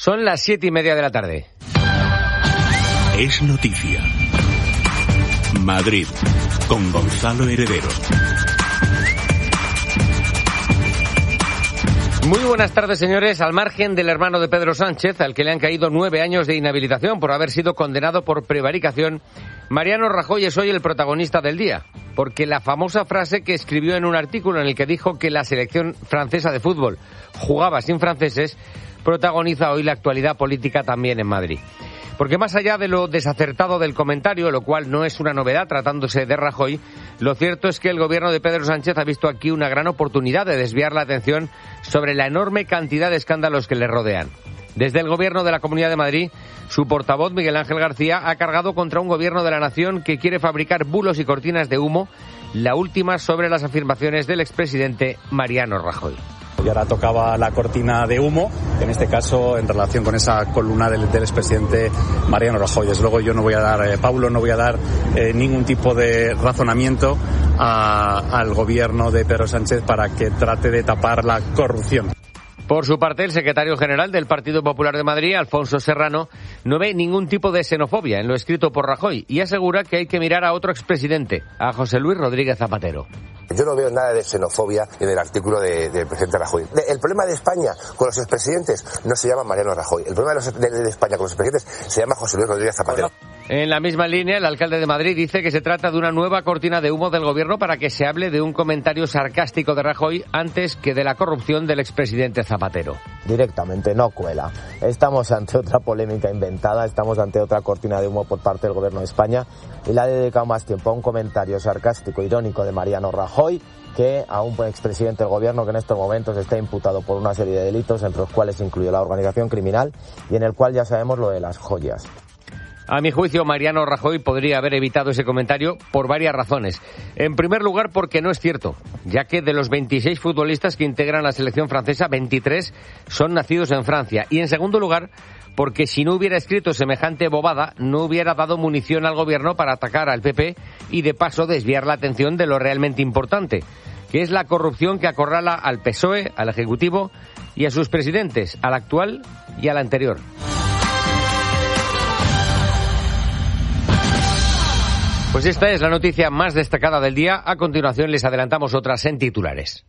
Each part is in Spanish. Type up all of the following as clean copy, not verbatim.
Son las 7:30 de la tarde. Es noticia. Madrid, con Gonzalo Heredero. Muy buenas tardes, señores. Al margen del hermano de Pedro Sánchez, al que le han caído 9 años de inhabilitación por haber sido condenado por prevaricación, Mariano Rajoy es hoy el protagonista del día, porque la famosa frase que escribió en un artículo en el que dijo que la selección francesa de fútbol jugaba sin franceses, protagoniza hoy la actualidad política también en Madrid. Porque más allá de lo desacertado del comentario, lo cual no es una novedad tratándose de Rajoy, lo cierto es que el gobierno de Pedro Sánchez ha visto aquí una gran oportunidad de desviar la atención sobre la enorme cantidad de escándalos que le rodean. Desde el gobierno de la Comunidad de Madrid, su portavoz Miguel Ángel García ha cargado contra un gobierno de la nación que quiere fabricar bulos y cortinas de humo, la última sobre las afirmaciones del expresidente Mariano Rajoy. Y ahora tocaba la cortina de humo, en este caso en relación con esa columna del expresidente Mariano Rajoy. Desde luego yo no voy a dar, Paulo, no voy a dar ningún tipo de razonamiento al gobierno de Pedro Sánchez para que trate de tapar la corrupción. Por su parte, el secretario general del Partido Popular de Madrid, Alfonso Serrano, no ve ningún tipo de xenofobia en lo escrito por Rajoy y asegura que hay que mirar a otro expresidente, a José Luis Rodríguez Zapatero. Yo no veo nada de xenofobia en el artículo del presidente Rajoy. El problema de España con los expresidentes no se llama Mariano Rajoy. El problema de España con los expresidentes se llama José Luis Rodríguez Zapatero. En la misma línea, el alcalde de Madrid dice que se trata de una nueva cortina de humo del gobierno para que se hable de un comentario sarcástico de Rajoy antes que de la corrupción del expresidente Zapatero. Directamente, no cuela. Estamos ante otra polémica inventada, estamos ante otra cortina de humo por parte del gobierno de España y le ha dedicado más tiempo a un comentario sarcástico, irónico de Mariano Rajoy que a un expresidente del gobierno que en estos momentos está imputado por una serie de delitos, entre los cuales incluye la organización criminal y en el cual ya sabemos lo de las joyas. A mi juicio, Mariano Rajoy podría haber evitado ese comentario por varias razones. En primer lugar, porque no es cierto, ya que de los 26 futbolistas que integran la selección francesa, 23 son nacidos en Francia. Y en segundo lugar, porque si no hubiera escrito semejante bobada, no hubiera dado munición al gobierno para atacar al PP y de paso desviar la atención de lo realmente importante, que es la corrupción que acorrala al PSOE, al Ejecutivo y a sus presidentes, al actual y al anterior. Pues esta es la noticia más destacada del día. A continuación les adelantamos otras en titulares.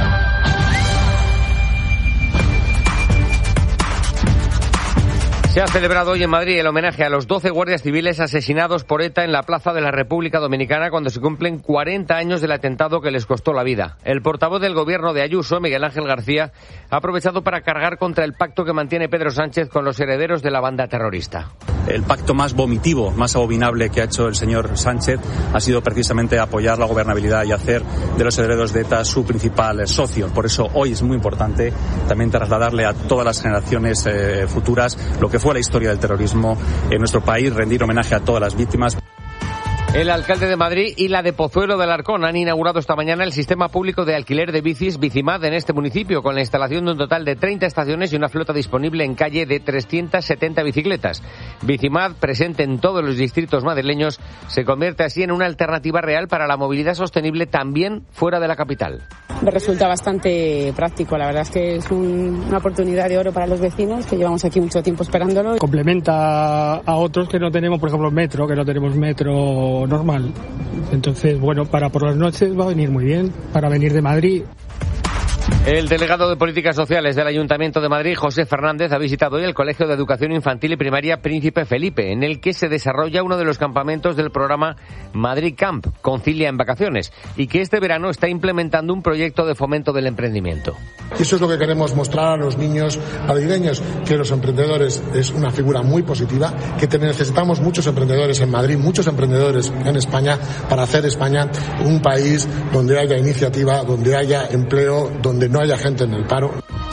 Se ha celebrado hoy en Madrid el homenaje a los 12 guardias civiles asesinados por ETA en la Plaza de la República Dominicana cuando se cumplen 40 años del atentado que les costó la vida. El portavoz del gobierno de Ayuso, Miguel Ángel García, ha aprovechado para cargar contra el pacto que mantiene Pedro Sánchez con los herederos de la banda terrorista. El pacto más vomitivo, más abominable que ha hecho el señor Sánchez ha sido precisamente apoyar la gobernabilidad y hacer de los herederos de ETA su principal socio. Por eso hoy es muy importante también trasladarle a todas las generaciones futuras lo que fue la historia del terrorismo en nuestro país, rendir homenaje a todas las víctimas. El alcalde de Madrid y la de Pozuelo de Alarcón han inaugurado esta mañana el sistema público de alquiler de bicis Bicimad en este municipio, con la instalación de un total de 30 estaciones y una flota disponible en calle de 370 bicicletas. Bicimad, presente en todos los distritos madrileños, se convierte así en una alternativa real para la movilidad sostenible también fuera de la capital. Me resulta bastante práctico, la verdad es que es una oportunidad de oro para los vecinos que llevamos aquí mucho tiempo esperándolo. Complementa a otros que no tenemos, por ejemplo, metro, que no tenemos metro normal. Entonces, bueno, para por las noches va a venir muy bien, para venir de Madrid. El delegado de Políticas Sociales del Ayuntamiento de Madrid, José Fernández, ha visitado hoy el Colegio de Educación Infantil y Primaria Príncipe Felipe, en el que se desarrolla uno de los campamentos del programa Madrid Camp, Concilia en Vacaciones, y que este verano está implementando un proyecto de fomento del emprendimiento. Eso es lo que queremos mostrar a los niños madrileños, que los emprendedores es una figura muy positiva, que necesitamos muchos emprendedores en Madrid, muchos emprendedores en España, para hacer España un país donde haya iniciativa, donde haya empleo, donde no haya gente en el paro.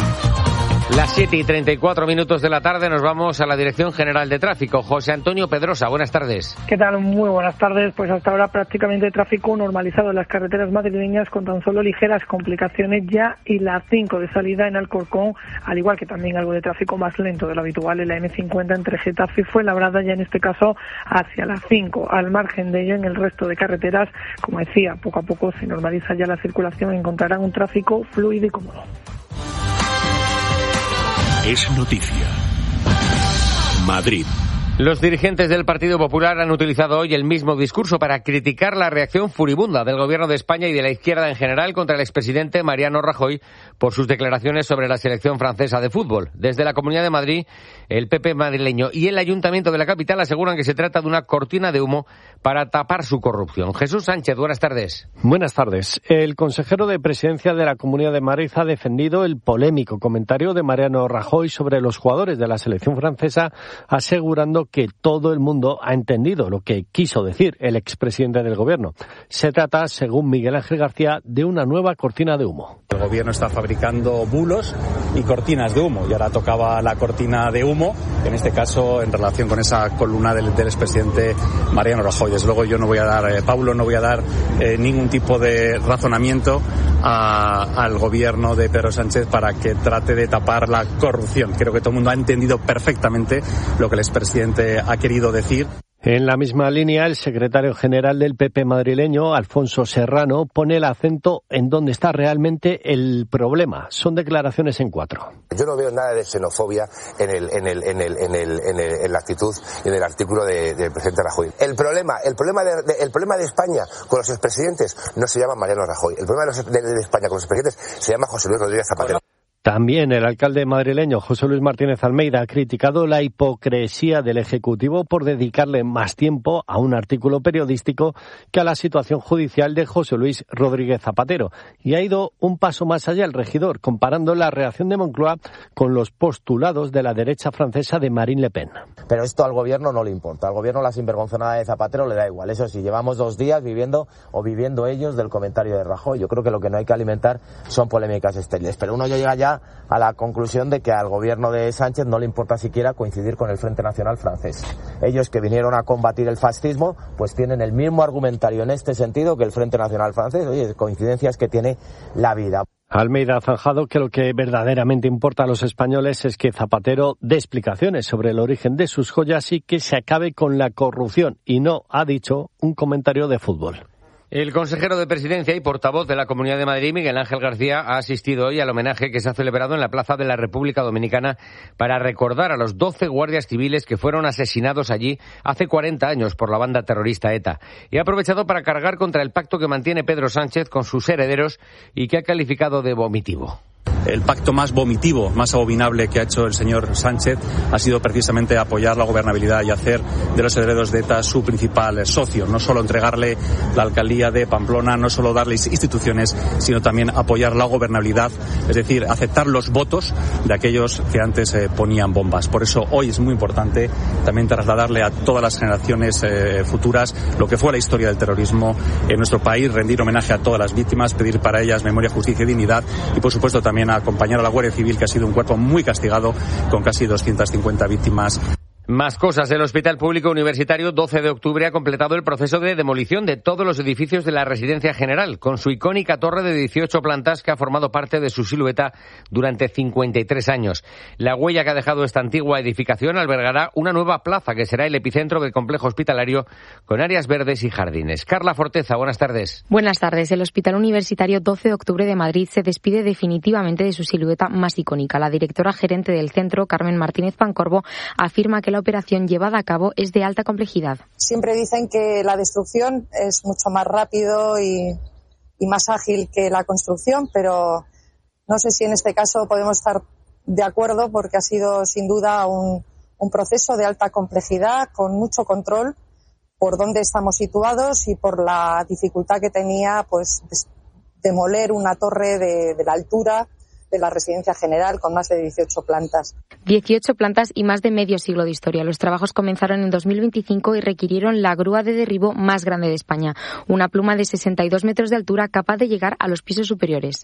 Las 7:34 de la tarde nos vamos a la Dirección General de Tráfico. José Antonio Pedrosa, buenas tardes. ¿Qué tal? Muy buenas tardes. Pues hasta ahora prácticamente tráfico normalizado en las carreteras madrileñas con tan solo ligeras complicaciones ya y la 5 de salida en Alcorcón, al igual que también algo de tráfico más lento de lo habitual en la M50 entre Getafe y Fuenlabrada, ya en este caso hacia la 5. Al margen de ello, en el resto de carreteras, como decía, poco a poco se normaliza ya la circulación y encontrarán un tráfico fluido y cómodo. Es noticia. Madrid. Los dirigentes del Partido Popular han utilizado hoy el mismo discurso para criticar la reacción furibunda del Gobierno de España y de la izquierda en general contra el expresidente Mariano Rajoy por sus declaraciones sobre la selección francesa de fútbol. Desde la Comunidad de Madrid, el PP madrileño y el Ayuntamiento de la capital aseguran que se trata de una cortina de humo para tapar su corrupción. Jesús Sánchez, buenas tardes. Buenas tardes. El consejero de Presidencia de la Comunidad de Madrid ha defendido el polémico comentario de Mariano Rajoy sobre los jugadores de la selección francesa, asegurando que todo el mundo ha entendido lo que quiso decir el expresidente del Gobierno. Se trata, según Miguel Ángel García, de una nueva cortina de humo. El Gobierno está fabricando bulos y cortinas de humo, y ahora tocaba la cortina de humo, en este caso en relación con esa columna del expresidente Mariano Rajoy. Desde luego yo no voy a dar, Paulo, no voy a dar ningún tipo de razonamiento al Gobierno de Pedro Sánchez para que trate de tapar la corrupción. Creo que todo el mundo ha entendido perfectamente lo que el expresidente ha querido decir. En la misma línea, el secretario general del PP madrileño, Alfonso Serrano, pone el acento en donde está realmente el problema. Son declaraciones en 4. Yo no veo nada de xenofobia en la actitud y en el artículo del presidente Rajoy. El problema de España con los expresidentes no se llama Mariano Rajoy. El problema de España con los expresidentes se llama José Luis Rodríguez Zapatero. También el alcalde madrileño José Luis Martínez Almeida ha criticado la hipocresía del Ejecutivo por dedicarle más tiempo a un artículo periodístico que a la situación judicial de José Luis Rodríguez Zapatero. Y ha ido un paso más allá el regidor, comparando la reacción de Moncloa con los postulados de la derecha francesa de Marine Le Pen. Pero esto al Gobierno no le importa. Al Gobierno la sinvergonzonada de Zapatero le da igual. Eso sí, llevamos 2 días viviendo ellos del comentario de Rajoy. Yo creo que lo que no hay que alimentar son polémicas estériles. Pero uno ya llega ya a la conclusión de que al Gobierno de Sánchez no le importa siquiera coincidir con el Frente Nacional francés. Ellos, que vinieron a combatir el fascismo, pues tienen el mismo argumentario en este sentido que el Frente Nacional francés. Oye, coincidencias que tiene la vida. Almeida ha zanjado que lo que verdaderamente importa a los españoles es que Zapatero dé explicaciones sobre el origen de sus joyas y que se acabe con la corrupción, y no, ha dicho, un comentario de fútbol. El consejero de Presidencia y portavoz de la Comunidad de Madrid, Miguel Ángel García, ha asistido hoy al homenaje que se ha celebrado en la Plaza de la República Dominicana para recordar a los 12 guardias civiles que fueron asesinados allí hace 40 años por la banda terrorista ETA. Y ha aprovechado para cargar contra el pacto que mantiene Pedro Sánchez con sus herederos y que ha calificado de vomitivo. El pacto más vomitivo, más abominable que ha hecho el señor Sánchez ha sido precisamente apoyar la gobernabilidad y hacer de los herederos de ETA su principal socio. No solo entregarle la alcaldía de Pamplona, no solo darles instituciones, sino también apoyar la gobernabilidad, es decir, aceptar los votos de aquellos que antes ponían bombas. Por eso hoy es muy importante también trasladarle a todas las generaciones futuras lo que fue la historia del terrorismo en nuestro país, rendir homenaje a todas las víctimas, pedir para ellas memoria, justicia y dignidad y, por supuesto, también a acompañar a la Guardia Civil, que ha sido un cuerpo muy castigado con casi 250 víctimas. Más cosas. El Hospital Público Universitario 12 de octubre ha completado el proceso de demolición de todos los edificios de la Residencia General, con su icónica torre de 18 plantas que ha formado parte de su silueta durante 53 años. La huella que ha dejado esta antigua edificación albergará una nueva plaza que será el epicentro del complejo hospitalario con áreas verdes y jardines. Carla Forteza, buenas tardes. Buenas tardes. El Hospital Universitario 12 de octubre de Madrid se despide definitivamente de su silueta más icónica. La directora gerente del centro, Carmen Martínez Pancorbo, afirma que la operación llevada a cabo es de alta complejidad. Siempre dicen que la destrucción es mucho más rápido y más ágil que la construcción, pero no sé si en este caso podemos estar de acuerdo porque ha sido sin duda un proceso de alta complejidad con mucho control por dónde estamos situados y por la dificultad que tenía pues demoler una torre de la altura de la Residencia General con más de 18 plantas. 18 plantas y más de medio siglo de historia. Los trabajos comenzaron en 2025 y requirieron la grúa de derribo más grande de España, una pluma de 62 metros de altura capaz de llegar a los pisos superiores.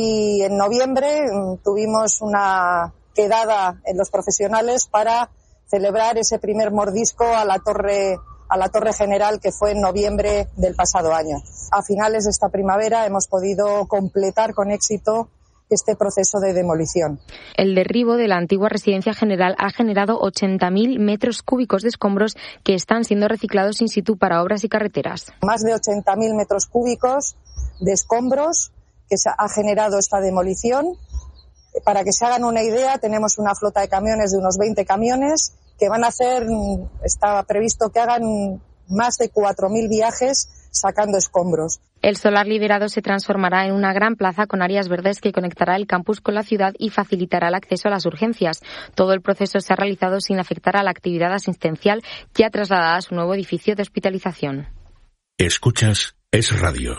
Y en noviembre tuvimos una quedada en los profesionales para celebrar ese primer mordisco a la torre general, que fue en noviembre del pasado año. A finales de esta primavera hemos podido completar con éxito este proceso de demolición. El derribo de la antigua Residencia General ha generado 80.000 metros cúbicos de escombros que están siendo reciclados in situ para obras y carreteras. Más de 80.000 metros cúbicos de escombros que se ha generado esta demolición Para que se hagan una idea, tenemos una flota de camiones de unos 20 camiones que van a hacer, está previsto que hagan más de 4.000 viajes sacando escombros. El solar liberado se transformará en una gran plaza con áreas verdes que conectará el campus con la ciudad y facilitará el acceso a las urgencias. Todo el proceso se ha realizado sin afectar a la actividad asistencial, ya trasladada a su nuevo edificio de hospitalización. Escuchas Es Radio,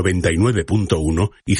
99.1 y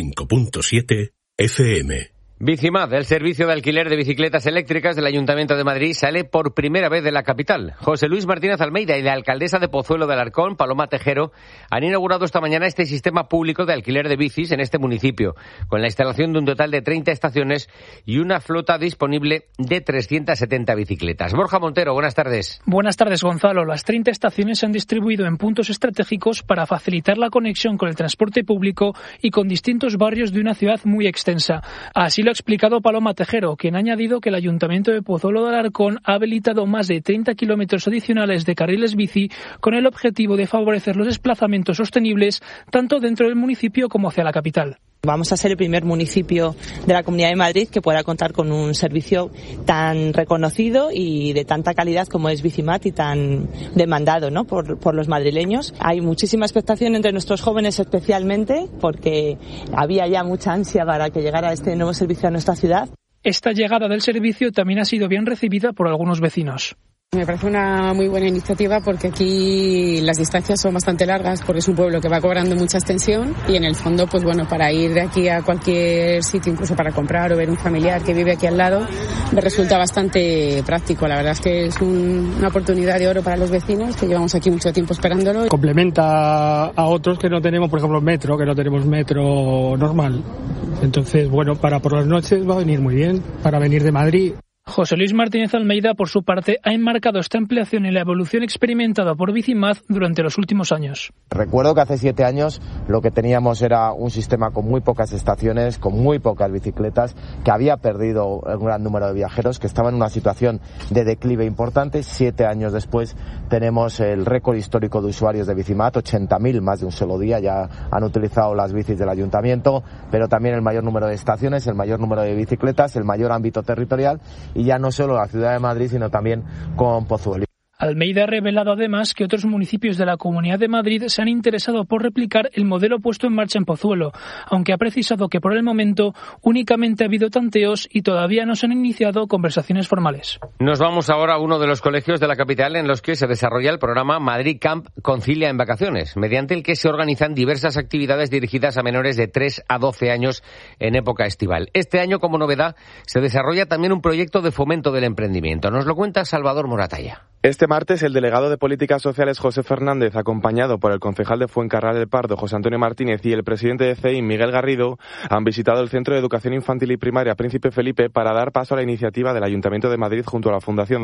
105.7 FM. Bicimad, el servicio de alquiler de bicicletas eléctricas del Ayuntamiento de Madrid, sale por primera vez de la capital. José Luis Martínez Almeida y la alcaldesa de Pozuelo de Alarcón, Paloma Tejero, han inaugurado esta mañana este sistema público de alquiler de bicis en este municipio, con la instalación de un total de 30 estaciones y una flota disponible de 370 bicicletas. Borja Montero, buenas tardes. Buenas tardes, Gonzalo. Las 30 estaciones se han distribuido en puntos estratégicos para facilitar la conexión con el transporte público y con distintos barrios de una ciudad muy extensa. Así lo ha explicado Paloma Tejero, quien ha añadido que el Ayuntamiento de Pozuelo de Alarcón ha habilitado más de 30 kilómetros adicionales de carriles bici con el objetivo de favorecer los desplazamientos sostenibles tanto dentro del municipio como hacia la capital. Vamos a ser el primer municipio de la Comunidad de Madrid que pueda contar con un servicio tan reconocido y de tanta calidad como es Bicimad y tan demandado, ¿no?, por los madrileños. Hay muchísima expectación entre nuestros jóvenes especialmente porque había ya mucha ansia para que llegara este nuevo servicio a nuestra ciudad. Esta llegada del servicio también ha sido bien recibida por algunos vecinos. Me parece una muy buena iniciativa porque aquí las distancias son bastante largas porque es un pueblo que va cobrando mucha extensión y en el fondo, pues bueno, para ir de aquí a cualquier sitio, incluso para comprar o ver un familiar que vive aquí al lado, me resulta bastante práctico. La verdad es que es una oportunidad de oro para los vecinos que llevamos aquí mucho tiempo esperándolo. Complementa a otros que no tenemos, por ejemplo, metro, que no tenemos metro normal. Entonces, bueno, para por las noches va a venir muy bien, para venir de Madrid. José Luis Martínez Almeida, por su parte, ha enmarcado esta ampliación en la evolución experimentada por Bicimad durante los últimos años. Recuerdo que hace 7 años lo que teníamos era un sistema con muy pocas estaciones, con muy pocas bicicletas, que había perdido un gran número de viajeros, que estaba en una situación de declive importante. 7 años después tenemos el récord histórico de usuarios de Bicimad, 80.000 más de un solo día ya han utilizado las bicis del ayuntamiento, pero también el mayor número de estaciones, el mayor número de bicicletas, el mayor ámbito territorial y ya no solo la ciudad de Madrid, sino también con Pozuelo. Almeida ha revelado además que otros municipios de la Comunidad de Madrid se han interesado por replicar el modelo puesto en marcha en Pozuelo, aunque ha precisado que por el momento únicamente ha habido tanteos y todavía no se han iniciado conversaciones formales. Nos vamos ahora a uno de los colegios de la capital en los que se desarrolla el programa Madrid Camp Concilia en Vacaciones, mediante el que se organizan diversas actividades dirigidas a menores de 3 a 12 años en época estival. Este año, como novedad, se desarrolla también un proyecto de fomento del emprendimiento. Nos lo cuenta Salvador Moratalla. Este martes, el delegado de Políticas Sociales, José Fernández, acompañado por el concejal de Fuencarral del Pardo, José Antonio Martínez, y el presidente de CEIM, Miguel Garrido, han visitado el Centro de Educación Infantil y Primaria Príncipe Felipe para dar paso a la iniciativa del Ayuntamiento de Madrid junto a la Fundación